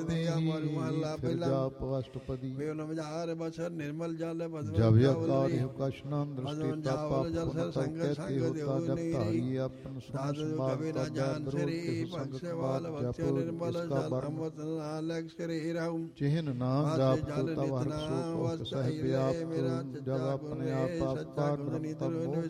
ਮਹਲਾ ਪਹਿਲਾ ਅਸ਼ਟਪਦੀ ਵਿਜਹਾਰ ਬਸਰ ਨਿਰਮਲ ਜਲ ਜਬ ਯਕਾਰ ਹੁਕਸ਼ਨੰ ਦ੍ਰਿਸ਼ਟਿਤਾ ਪਾਪ ਸੰਗ ਦੇਵਤਾ ਜਪ ਧਾਰੀ ਆਪਨ ਸੁਨ ਕਵੀ ਨਾ ਜਾਨ ਸਰੀ ਭਗਸਵਾਲ ਬਖਸ਼ੇ ਨਿਰਮਲ ਜਲ ਅਮਤ ਨਾਲਕ ਸਰੀ ਰਹੂ ਚਿਹਨ ਨਾਮ ਜਾਪ ਤਵ ਹਰ ਸੋ ਸਹਿਬ ਆਪ ਜਬ ਆਪਣੇ ਆਪ ਆਪਾ